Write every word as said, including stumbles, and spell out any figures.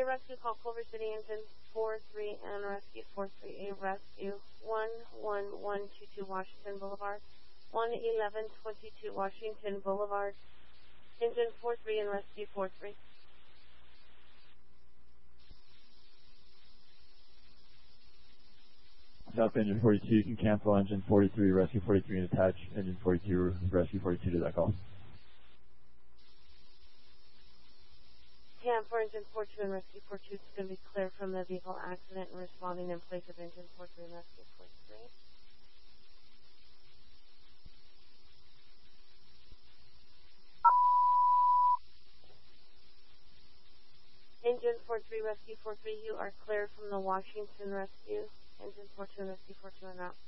rescue call Culver City Engine four three and rescue four three A rescue one one one two two Washington Boulevard, one eleven twenty-two Washington Boulevard, engine four three and rescue four three. South engine forty-two, you can cancel engine forty-three, rescue forty-three, and attach engine forty-two, rescue forty-two to that call. Cam for engine forty-two and rescue forty-two is going to be clear from the vehicle accident and responding in place of engine forty-three and rescue forty-three. Engine forty-three, rescue forty-three, you are clear from the Washington rescue. Engine forty-two and rescue forty-two are not